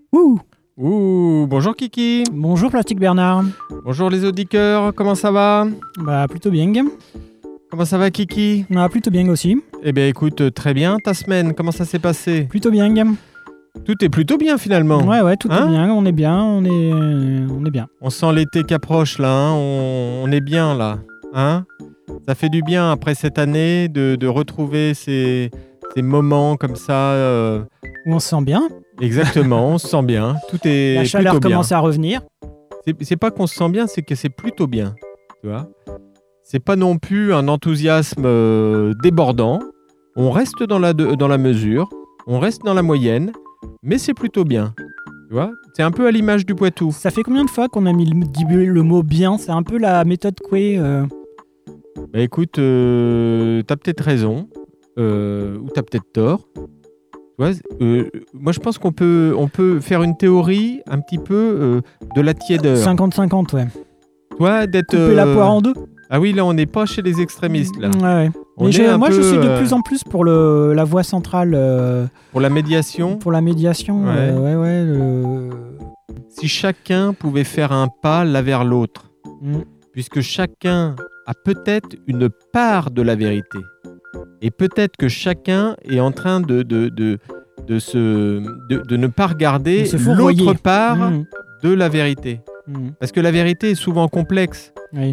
Ouh. Ouh, bonjour Kiki. Bonjour Plastique Bernard. Bonjour les auditeurs, comment ça va? Bah plutôt bien. Comment ça va Kiki? Plutôt bien aussi. Eh bien écoute, très bien. Ta semaine, comment ça s'est passé? Plutôt bien. Tout est plutôt bien finalement. Ouais, tout est bien. On est bien. On est bien. On sent l'été qui approche là, hein. On est bien là. Hein? Ça fait du bien après cette année de retrouver ces moments comme ça. Où on se sent bien. Exactement, on se sent bien. Tout est La chaleur plutôt bien. commence à revenir. C'est pas qu'on se sent bien, c'est que c'est plutôt bien. Tu vois? C'est pas non plus un enthousiasme débordant. On reste dans la mesure, on reste dans la moyenne, mais c'est plutôt bien. Tu vois? C'est un peu à l'image du Poitou. Ça fait combien de fois qu'on a mis le mot bien? C'est un peu la méthode Coué. Bah écoute, t'as peut-être raison, ou t'as peut-être tort. Tu vois, moi je pense qu'on peut faire une théorie un petit peu de la tiédeur. 50-50, ouais. Toi, d'être Couper la poire en deux. Ah oui, là on n'est pas chez les extrémistes là. Ouais. On Mais est un moi, peu, je suis de plus en plus pour la voie centrale. pour la médiation. Pour la médiation. Ouais. Si chacun pouvait faire un pas l'un vers l'autre, puisque chacun a peut-être une part de la vérité, et peut-être que chacun est en train de ne pas regarder l'autre part de la vérité. Parce que la vérité est souvent complexe. Oui.